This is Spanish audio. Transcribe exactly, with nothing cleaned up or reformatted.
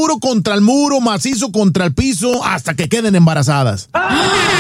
duro contra el muro, macizo contra el piso, hasta que queden embarazadas.